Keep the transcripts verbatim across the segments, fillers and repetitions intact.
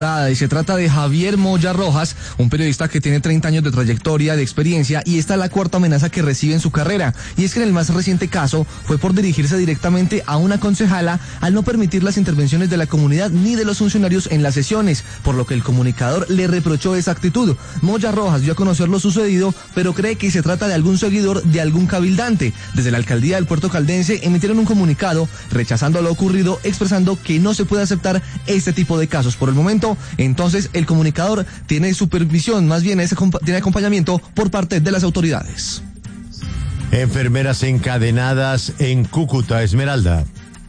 Y se trata de Javier Moya Rojas, un periodista que tiene treinta años de trayectoria, de experiencia, y esta es la cuarta amenaza que recibe en su carrera. Y es que en el más reciente caso fue por dirigirse directamente a una concejala al no permitir las intervenciones de la comunidad ni de los funcionarios en las sesiones, por lo que el comunicador le reprochó esa actitud. Moya Rojas dio a conocer lo sucedido, pero cree que se trata de algún seguidor de algún cabildante. Desde la alcaldía del Puerto Caldense emitieron un comunicado rechazando lo ocurrido, expresando que no se puede aceptar este tipo de casos. Por el momento, entonces el comunicador tiene supervisión, más bien ese, tiene acompañamiento por parte de las autoridades. Enfermeras encadenadas en Cúcuta. Esmeralda.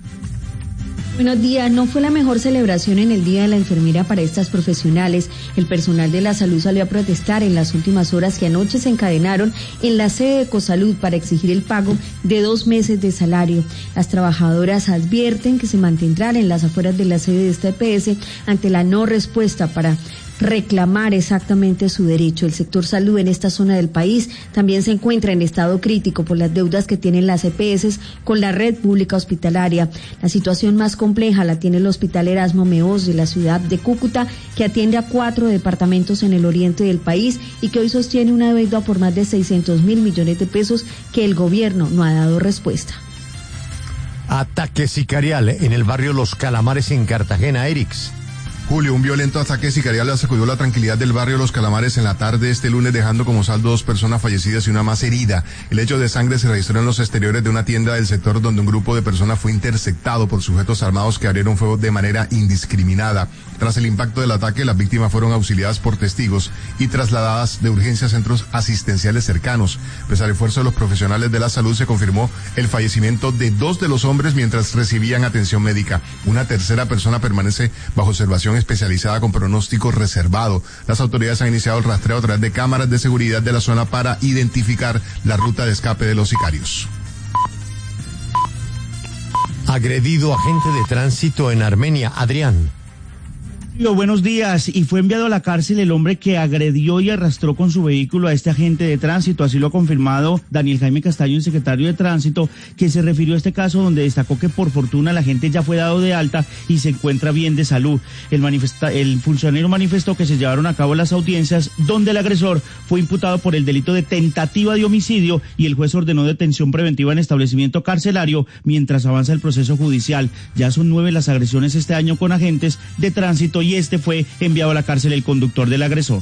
Buenos días. No fue la mejor celebración en el Día de la Enfermera para estas profesionales. El personal de la salud salió a protestar en las últimas horas que anoche se encadenaron en la sede de Ecosalud para exigir el pago de dos meses de salario. Las trabajadoras advierten que se mantendrán en las afueras de la sede de esta E P S ante la no respuesta para reclamar exactamente su derecho. El sector salud en esta zona del país también se encuentra en estado crítico por las deudas que tienen las E P S con la red pública hospitalaria. La situación más compleja la tiene el Hospital Erasmo Meós de la ciudad de Cúcuta, que atiende a cuatro departamentos en el oriente del país y que hoy sostiene una deuda por más de seiscientos mil millones de pesos que el gobierno no ha dado respuesta. Ataque sicarial en el barrio Los Calamares en Cartagena. Erix. Julio, un violento ataque sicarial sacudió la tranquilidad del barrio Los Calamares en la tarde de este lunes, dejando como saldo dos personas fallecidas y una más herida. El hecho de sangre se registró en los exteriores de una tienda del sector donde un grupo de personas fue interceptado por sujetos armados que abrieron fuego de manera indiscriminada. Tras el impacto del ataque, las víctimas fueron auxiliadas por testigos y trasladadas de urgencia a centros asistenciales cercanos. Pese al esfuerzo de los profesionales de la salud, se confirmó el fallecimiento de dos de los hombres mientras recibían atención médica. Una tercera persona permanece bajo observación especializada con pronóstico reservado. Las autoridades han iniciado el rastreo a través de cámaras de seguridad de la zona para identificar la ruta de escape de los sicarios. Agredido agente de tránsito en Armenia. Adrián. Buenos días. Y fue enviado a la cárcel el hombre que agredió y arrastró con su vehículo a este agente de tránsito. Así lo ha confirmado Daniel Jaime Castaño, el secretario de Tránsito, que se refirió a este caso donde destacó que por fortuna el agente ya fue dado de alta y se encuentra bien de salud. El, manifesta- el funcionario manifestó que se llevaron a cabo las audiencias donde el agresor fue imputado por el delito de tentativa de homicidio y el juez ordenó detención preventiva en establecimiento carcelario mientras avanza el proceso judicial. Ya son nueve las agresiones este año con agentes de tránsito y este fue enviado a la cárcel el conductor del agresor.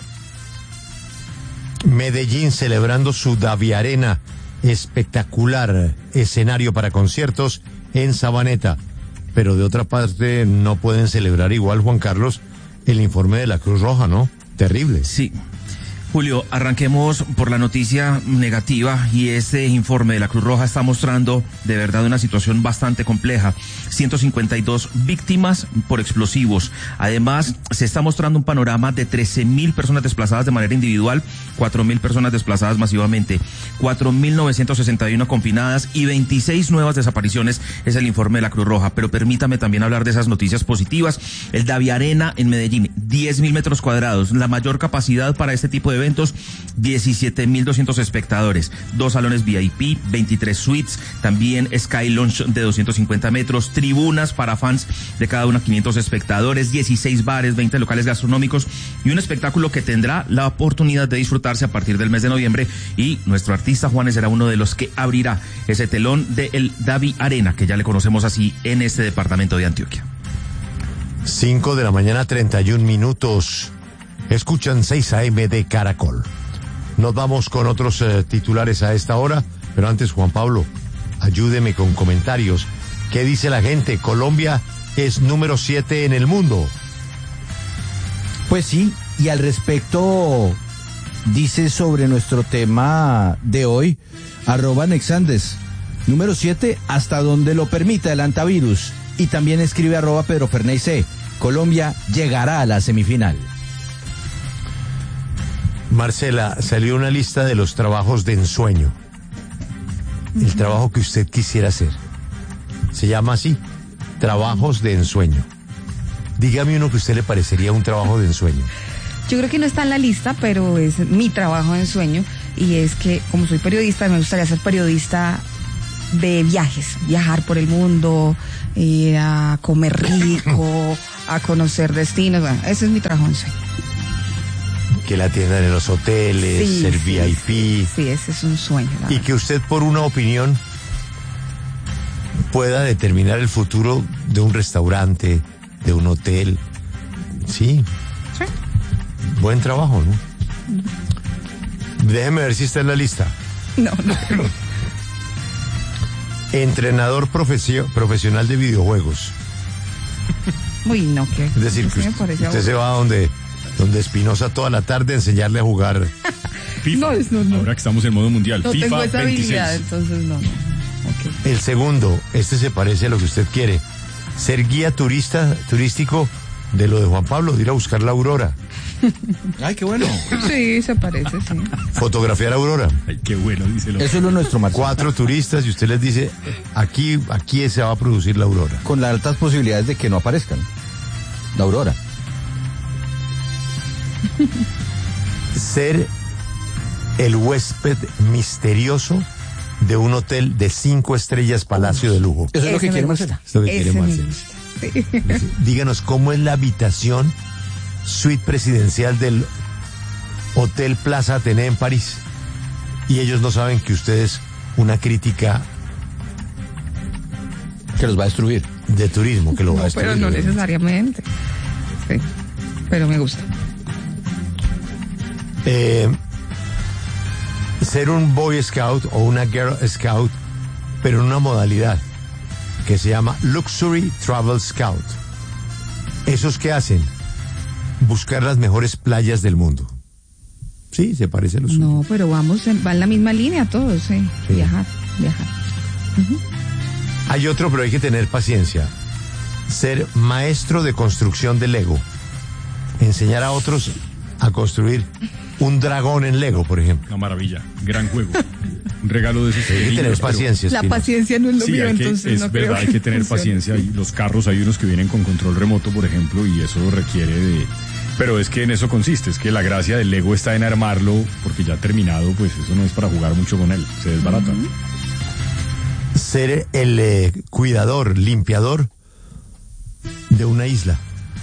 Medellín celebrando su Daviarena, espectacular escenario para conciertos en Sabaneta, pero de otra parte no pueden celebrar igual, Juan Carlos, el informe de la Cruz Roja, ¿no? Terrible. Sí. Julio, arranquemos por la noticia negativa y este informe de la Cruz Roja está mostrando de verdad una situación bastante compleja. ciento cincuenta y dos víctimas por explosivos. Además, se está mostrando un panorama de trece mil personas desplazadas de manera individual, cuatro mil personas desplazadas masivamente, cuatro mil novecientos sesenta y uno confinadas y veintiséis nuevas desapariciones, es el informe de la Cruz Roja. Pero permítame también hablar de esas noticias positivas. El Daviarena en Medellín, diez mil metros cuadrados, la mayor capacidad para este tipo de eventos, diecisiete mil doscientos espectadores, dos salones V I P, veintitrés suites, también Sky Lounge de doscientos cincuenta metros, tribunas para fans de cada una quinientos espectadores, dieciséis bares, veinte locales gastronómicos y un espectáculo que tendrá la oportunidad de disfrutarse a partir del mes de noviembre, y nuestro artista Juanes será uno de los que abrirá ese telón del Daviarena, que ya le conocemos así en este departamento de Antioquia. cinco de la mañana, treinta y un minutos. Escuchan seis A M de Caracol. Nos vamos con otros eh, titulares a esta hora, pero antes, Juan Pablo, ayúdeme con comentarios. ¿Qué dice la gente? Colombia es número siete en el mundo. Pues sí, y al respecto dice sobre nuestro tema de hoy, arroba Nexandes, número siete, hasta donde lo permita el antivirus. Y también escribe arroba Pedro Ferney C. Colombia llegará a la semifinal. Marcela, salió una lista de los trabajos de ensueño. El trabajo que usted quisiera hacer. Se llama así, trabajos de ensueño. Dígame uno que a usted le parecería un trabajo de ensueño. Yo creo que no está en la lista, pero es mi trabajo de ensueño, y es que, como soy periodista, me gustaría ser periodista de viajes, viajar por el mundo, ir a comer rico, a conocer destinos. Bueno, ese es mi trabajo en sueño. Que la atiendan en los hoteles, Sí, ser sí, V I P. Sí, sí, ese es un sueño. la Y verdad. que usted, por una opinión, pueda determinar el futuro de un restaurante, de un hotel. Sí. Sí. Buen trabajo, ¿no? Déjeme ver si está en la lista. No, no. Entrenador profesio- profesional de videojuegos. Uy, no, que. Es decir, eso que me usted, parece usted se aburrido. va donde, donde Espinosa toda la tarde a enseñarle a jugar. FIFA. No, es- no, no. Ahora que estamos en modo mundial. No FIFA tengo esa habilidad, veintiséis. entonces no, no. Ok. El segundo, este se parece a lo que usted quiere. Ser guía turista, turístico de lo de Juan Pablo, de ir a buscar la aurora. Ay, qué bueno. Sí, se parece, sí. Fotografiar aurora. Ay, qué bueno, dice lo. Eso es lo nuestro, Marcelo. Cuatro turistas y usted les dice, aquí, aquí se va a producir la aurora. Con las altas posibilidades de que no aparezcan. La aurora. Ser el huésped misterioso de un hotel de cinco estrellas Palacio de Lujo. Eso es lo Ese que me quiere gusta. Marcela. Es lo que Ese quiere me Marcela. gusta. Sí. Díganos cómo es la habitación suite presidencial del Hotel Plaza Athénée en París. Y ellos no saben que usted es una crítica Que los va a destruir. de turismo, que lo va a No, destruir. pero no necesariamente. Sí, pero me gusta. Eh, ser un Boy Scout o una Girl Scout, pero en una modalidad que se llama Luxury Travel Scout. ¿Esos qué hacen? Buscar las mejores playas del mundo. Sí, se parece a los suyos. No, pero vamos, en, va en la misma línea todos, sí. Sí. Viajar, viajar. Hay otro, pero hay que tener paciencia. Ser maestro de construcción de Lego. Enseñar a otros a construir un dragón en Lego, por ejemplo. Una maravilla. Gran juego. Un regalo de esos. Hay que pequeños, tener pero- paciencia. La Espinosa. paciencia no es lo Sí, mío, hay que- entonces es no creo verdad, hay que tener funcione. paciencia. Y los carros, hay unos que vienen con control remoto, por ejemplo, y eso requiere de... Pero es que en eso consiste, es que la gracia del Lego está en armarlo, porque ya terminado, pues eso no es para jugar mucho con él, se desbarata. Ser el eh, cuidador, limpiador de una isla.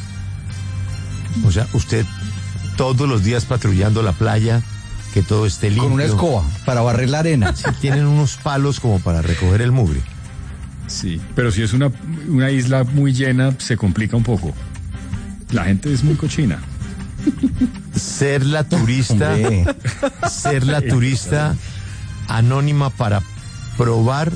O sea, usted todos los días patrullando la playa, que todo esté limpio. Con una escoba para barrer la arena. Sí, tienen unos palos como para recoger el mugre. Sí, pero si es una, una isla muy llena, se complica un poco. La gente es muy cochina. Ser la turista, Hombre. ser la turista anónima para probar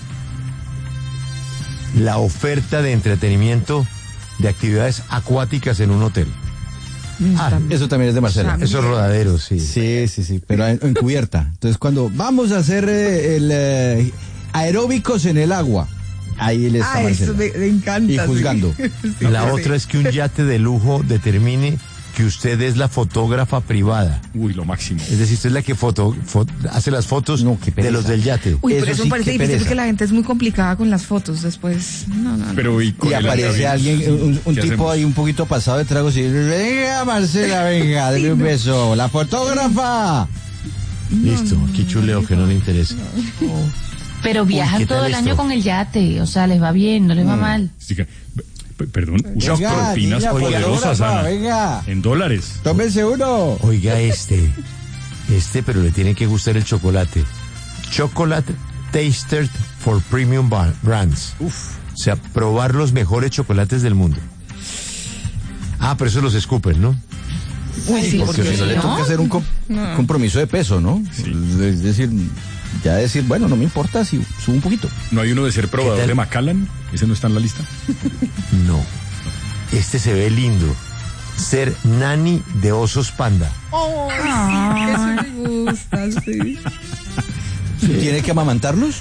la oferta de entretenimiento de actividades acuáticas en un hotel. Ah, eso también es de Marcela. También. Esos rodaderos, sí. Sí, sí, sí, pero en- encubierta. Entonces, cuando vamos a hacer eh, el eh, aeróbicos en el agua, ahí les está Ah, eso Marcela. me, me encanta. Y sí. juzgando. Sí, La sí. otra es que un yate de lujo determine que usted es la fotógrafa privada. Uy, lo máximo. Es decir, usted es la que foto, fo- hace las fotos No, qué pereza. de los del yate. Uy, pero Eso eso sí, me parece qué difícil pereza. porque la gente es muy complicada con las fotos después. No, no, no. Pero y, con Y el aparece avión, alguien, un, un ¿qué tipo hacemos? ahí un poquito pasado de tragos y dice, venga Marcela, venga, deme un beso, la fotógrafa. Listo, aquí chuleo que no le interesa. Pero Uy, viajan ¿qué tal todo el esto? año con el yate, o sea, les va bien, no les va mal. Sí que- p- perdón, unas Venga, propinas niña poderosas, fotógrafa, Ana. venga. En dólares. Tómese uno. Oiga este, este, pero le tiene que gustar el chocolate. Chocolate Tastered for Premium Bar- Brands. Uf. O sea, probar los mejores chocolates del mundo. Ah, pero eso los escupen, ¿no? Uy, sí, Porque porque si no le no. toca hacer un com- compromiso de peso, ¿no? Sí. Es decir, ya decir, bueno, no me importa si subo un poquito. ¿No hay uno de ser probador tal? de Macallan? ¿Ese no está en la lista? No. Este se ve lindo. Ser nani de osos panda. Ay, eso me gusta, sí. ¿Tiene que amamantarlos?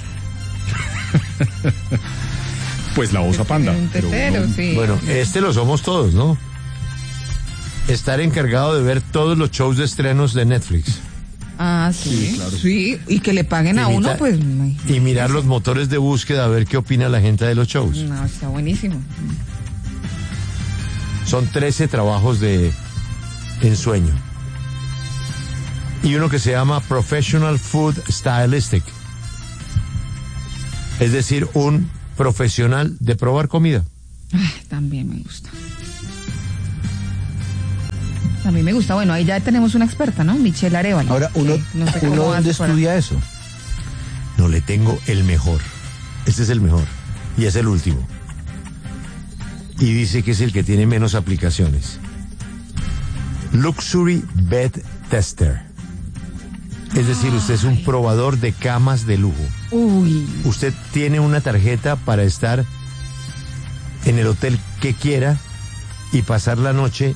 Pues la osa panda. Un pero tetero, no- sí. Bueno, este lo somos todos, ¿no? Estar encargado de ver todos los shows de estrenos de Netflix. Ah, sí. Sí, claro. Sí, y que le paguen a Imita- uno, pues. ay, Y mirar los motores de búsqueda a ver qué opina la gente de los shows. No, está buenísimo. Son trece trabajos de ensueño. Y uno que se llama Professional Food Stylistic. Es decir, un profesional de probar comida. Ay, también me gusta. A mí me gusta. Bueno, ahí ya tenemos una experta, ¿no? Michelle Arevalo. Ahora, uno, que no sé ¿uno cómo dónde hace para- estudia eso? No, le tengo el mejor. Este es el mejor. Y es el último. Y dice que es el que tiene menos aplicaciones. Luxury Bed Tester. Es decir, usted es un probador de camas de lujo. Uy. Usted tiene una tarjeta para estar en el hotel que quiera y pasar la noche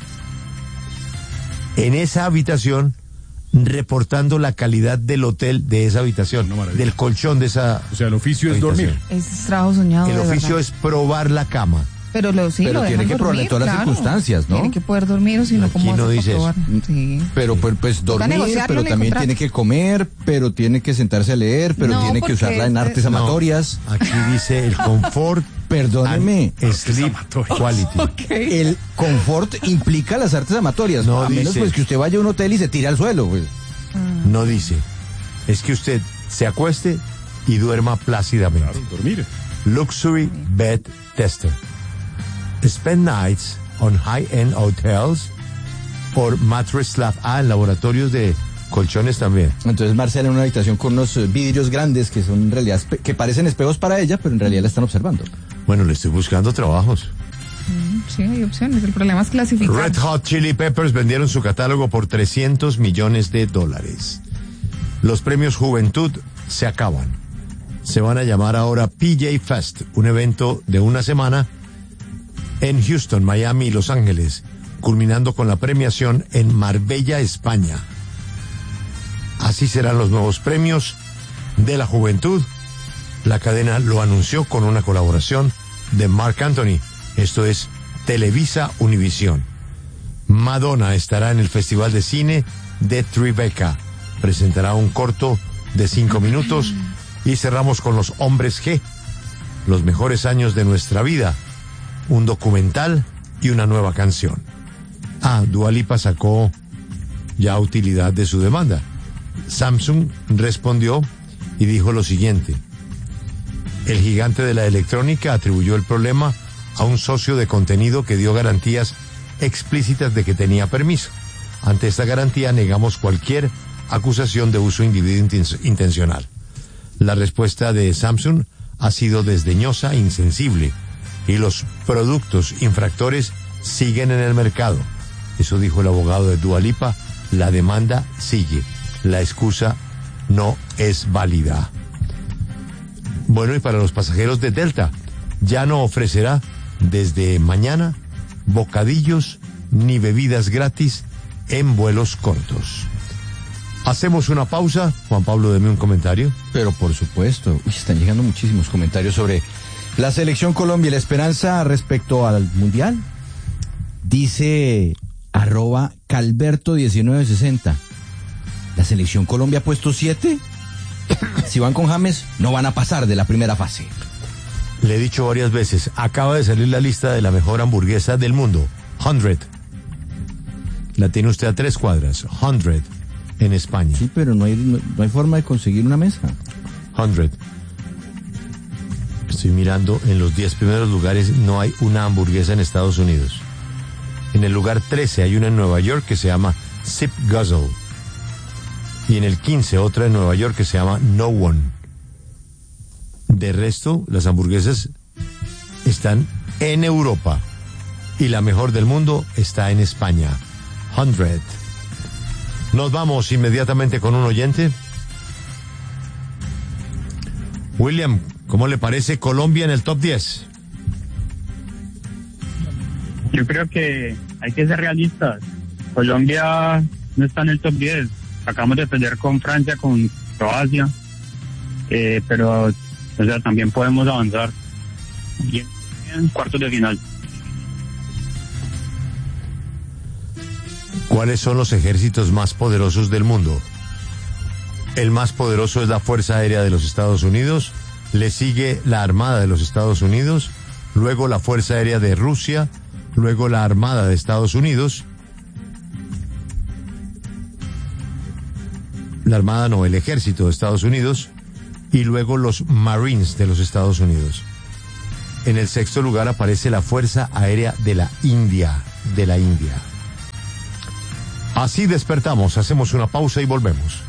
en esa habitación reportando la calidad del hotel de esa habitación, Una maravilla. del colchón de esa O sea, el oficio es habitación. dormir. Es trabajo soñado. El de oficio verdad. es probar la cama. Pero lo, sí, Pero lo tiene dejan que probar en dormir, todas las claro. circunstancias, ¿no? Tiene que poder dormir o si no, Aquí ¿cómo no hace dice para eso. probar? Sí. Pero pues, pues Toca dormir, negociarlo pero en el también contrato. tiene que comer, pero tiene que sentarse a leer, pero No, tiene que porque usarla en este- artes No, amatorias. aquí dice el confort Perdóneme, and sleep amatorias. quality. Ok. el confort implica las artes amatorias, No a menos dice. pues que usted vaya a un hotel y se tire al suelo, pues. No dice. Es que usted se acueste y duerma plácidamente. Claro, dormir. Luxury Bed Tester. Spend nights on high-end hotels or mattress lab. Ah, en laboratorios de colchones también. Entonces Marcela en una habitación con unos eh, vidrios grandes que son en realidad espe- que parecen espejos para ella, pero en realidad la están observando. Bueno, le estoy buscando trabajos. Sí, hay opciones. El problema es clasificar. Red Hot Chili Peppers vendieron su catálogo por trescientos millones de dólares. Los premios Juventud se acaban. Se van a llamar ahora P J Fest, un evento de una semana en Houston, Miami y Los Ángeles, culminando con la premiación en Marbella, España. Así serán los nuevos premios de la juventud. La cadena lo anunció con una colaboración de Marc Anthony. Esto es Televisa Univisión. Madonna estará en el Festival de Cine de Tribeca. Presentará un corto de cinco minutos y cerramos con Los Hombres G, los mejores años de nuestra vida, un documental y una nueva canción. Ah, Dua Lipa sacó ya utilidad de su demanda. Samsung respondió y dijo lo siguiente: el gigante de la electrónica atribuyó el problema a un socio de contenido que dio garantías explícitas de que tenía permiso. Ante esta garantía negamos cualquier acusación de uso indebido inten- intencional. La respuesta de Samsung ha sido desdeñosa e insensible y los productos infractores siguen en el mercado. Eso dijo el abogado de Dua Lipa. La demanda sigue. La excusa no es válida. Bueno, y para los pasajeros de Delta, ya no ofrecerá desde mañana bocadillos ni bebidas gratis en vuelos cortos. Hacemos una pausa. Juan Pablo, deme un comentario. Pero por supuesto, uy, están llegando muchísimos comentarios sobre la selección Colombia y la esperanza respecto al Mundial. Dice arroba Calberto diecinueve sesenta. La selección Colombia ha puesto siete. Si van con James, no van a pasar de la primera fase. Le he dicho varias veces, acaba de salir la lista de la mejor hamburguesa del mundo, cien. La tiene usted a tres cuadras, cien, en España. Sí, pero no hay, no, no hay forma de conseguir una mesa. cien. Estoy mirando, en los diez primeros lugares no hay una hamburguesa en Estados Unidos. En el lugar trece hay una en Nueva York que se llama Zip Guzzle. Y en el quince otra en Nueva York que se llama No One. De resto, las hamburguesas están en Europa. Y la mejor del mundo está en España, cien. Nos vamos inmediatamente con un oyente. William, ¿cómo le parece Colombia en el top diez? Yo creo que hay que ser realistas. Colombia no está en el top diez. Acabamos de perder con Francia, con Croacia. Eh, pero, o sea, también podemos avanzar. Bien, en cuartos de final. ¿Cuáles son los ejércitos más poderosos del mundo? El más poderoso es la Fuerza Aérea de los Estados Unidos, le sigue la Armada de los Estados Unidos, luego la Fuerza Aérea de Rusia, luego la Armada de Estados Unidos, la Armada no, el Ejército de Estados Unidos, y luego los Marines de los Estados Unidos. En el sexto lugar aparece la Fuerza Aérea de la India, de la India. Así despertamos, hacemos una pausa y volvemos.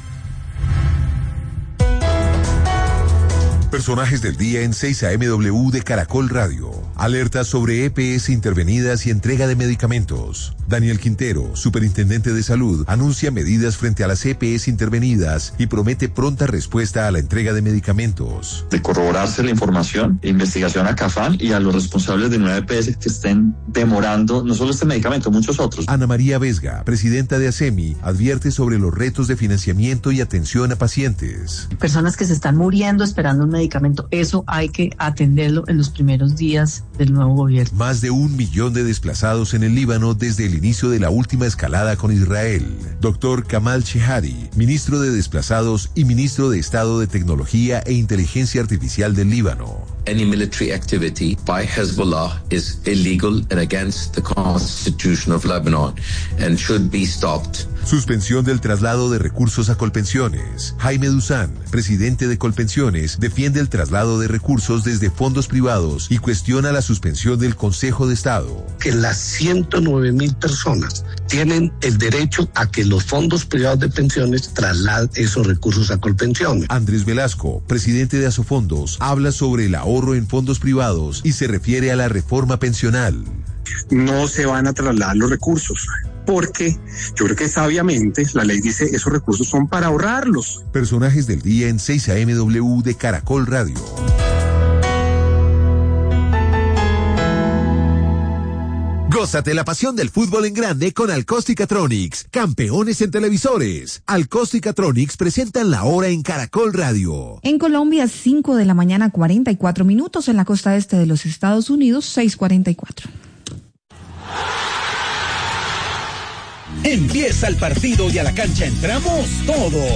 Personajes del día en seis A M W de Caracol Radio. Alerta sobre E P S intervenidas y entrega de medicamentos. Daniel Quintero, superintendente de salud, anuncia medidas frente a las E P S intervenidas y promete pronta respuesta a la entrega de medicamentos. De corroborarse la información, investigación a CAFAN y a los responsables de nueva E P S que estén demorando no solo este medicamento, muchos otros. Ana María Vesga, presidenta de ASEMI, advierte sobre los retos de financiamiento y atención a pacientes. Personas que se están muriendo esperando un medicamento, eso hay que atenderlo en los primeros días del nuevo gobierno. Más de un millón de desplazados en el Líbano desde el inicio de la última escalada con Israel. Doctor Kamal Shehadi, ministro de Desplazados y ministro de Estado de Tecnología e Inteligencia Artificial del Líbano. Any military activity by Hezbollah is illegal and against the Constitution of Lebanon and should be stopped. Suspensión del traslado de recursos a Colpensiones. Jaime Duzán, presidente de Colpensiones, defiende el traslado de recursos desde fondos privados y cuestiona la suspensión del Consejo de Estado. Que las ciento nueve mil personas tienen el derecho a que los fondos privados de pensiones trasladen esos recursos a Colpensiones. Andrés Velasco, presidente de Asofondos, habla sobre el ahorro en fondos privados y se refiere a la reforma pensional. No se van a trasladar los recursos, porque yo creo que sabiamente la ley dice esos recursos son para ahorrarlos. Personajes del día en seis A M W de Caracol Radio. Gózate la pasión del fútbol en grande con Alcóstica-Tronics, campeones en televisores. Alcóstica-Tronics presentan la hora en Caracol Radio. En Colombia, cinco de la mañana, cuarenta y cuatro minutos. En la costa este de los Estados Unidos, seis cuarenta y cuatro. Empieza el partido y a la cancha entramos todos.